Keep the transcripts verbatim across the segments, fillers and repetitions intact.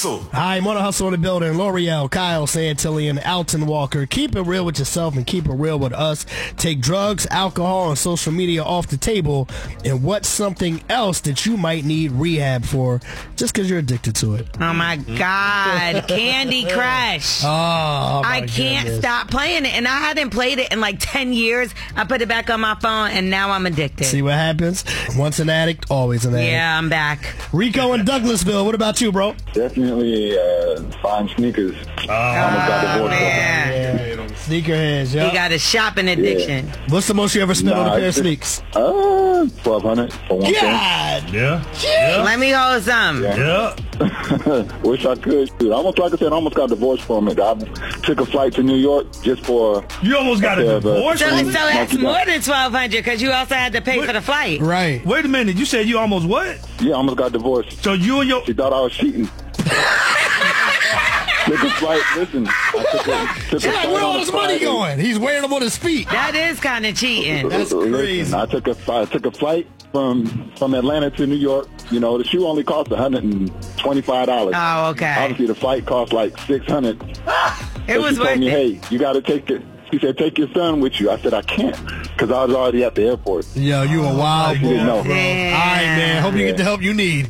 Hustle. Hi, Morning Hustle in the building. L'Oreal, Kyle Santillian, Alton Walker. Keep it real with yourself and keep it real with us. Take drugs, alcohol, and social media off the table. And what's something else that you might need rehab for just because you're addicted to it? Oh, my God. Candy Crush. Oh, my I can't goodness. stop playing it. And I hadn't played it in like ten years. I put it back on my phone, and now I'm addicted. See what happens? Once an addict, always an addict. Yeah, I'm back. Rico in Douglasville, what about you, bro? Definitely uh, fine sneakers. Oh, Almost got divorced. man. Yeah. Sneakerheads, yeah. He got a shopping addiction. What's the most you ever spent Nah, on a pair of it's- sneaks? Uh, twelve hundred for one pair. God! Yeah. Yeah. Let me hold some. Yeah. Wish I could. Dude, almost like I said, I almost got divorced from it. I took a flight to New York just for. You almost got a Yeah, but- divorce? So, so Mm, that's monkey more down. than twelve hundred because you also had to pay What? for the flight. Right. Wait a minute. You said you almost what? Yeah, I almost got divorced. So you and your... She thought I was cheating. Took a flight. Listen, I took a, took a Yeah, flight where all on a his money Friday. going? He's wearing them on his feet. That is kind of cheating. That's Listen, crazy. I took a I took a flight from from Atlanta to New York. You know, the shoe only cost one hundred and twenty five dollars. Oh, okay. Obviously, the flight cost like six hundred. It was she told worth me, it. hey, you got to take it. She said, take your son with you. I said, I can't, because I was already at the airport. Yo, you a wild You boy, didn't know. bro. All right, man. Hope you get the help you need.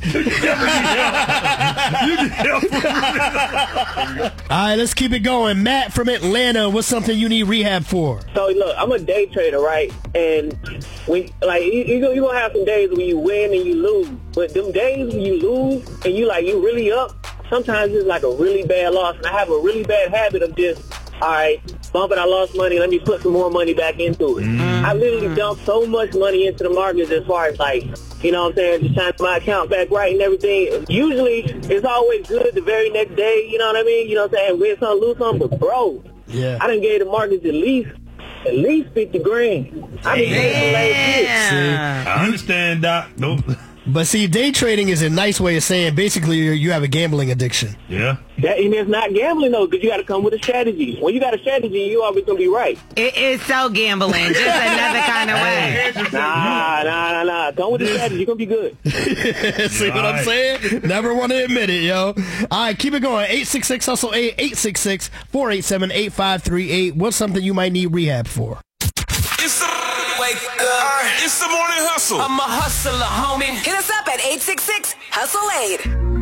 All right, let's keep it going. Matt from Atlanta, what's something you need rehab for? So look, I'm a day trader, right? And when like you you gonna, you gonna have some days when you win and you lose, but them days when you lose and you like you really up, sometimes it's like a really bad loss. And I have a really bad habit of just, all right, bumping, I lost money, let me put some more money back into it. I literally dumped so much money into the markets as far as like, you know what I'm saying, just trying to get my account back right and everything. Usually it's always good the very next day, you know what I mean? You know what I'm saying, win some, lose some, but bro, Yeah. I done gave the markets at least at least fifty grand. I been paid for last year. Yeah. I understand, Doc. Nope. But see, day trading is a nice way of saying basically you're, you have a gambling addiction. Yeah. That, and it's not gambling though, because you got to come with a strategy. When you got a strategy, you always gonna be right. It is so gambling, just another kind of way. Nah, nah, nah, nah. Come with a strategy, you're gonna be good. See what I'm Right. saying? Never want to admit it, yo. All right, keep it going. eight six six hustle eight, eight six six, four eight seven, eight five three eight. What's something you might need rehab for? It's the... Wake up. It's the Morning Hustle. I'm a hustler, homie. Hit us up at eight six six hustle eight.